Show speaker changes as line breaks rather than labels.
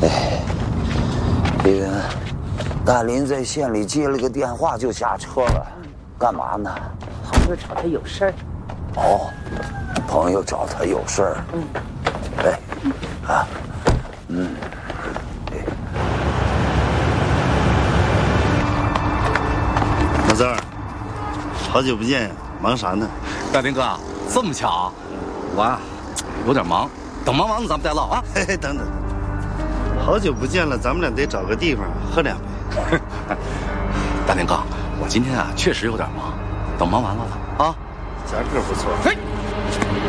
这个大林在县里接了个电话就下车了，干嘛呢？
朋友找他有事儿。
哦，朋友找他有事儿。哎，
老三儿，好久不见呀，忙啥呢？
大林哥，这么巧，我啊有点忙，等忙完了咱们再唠啊。
嘿嘿，等等，好久不见了，咱们俩得找个地方喝两杯。
大林哥，我今天啊确实有点忙，等忙完了啊。
夹克不错。
嘿。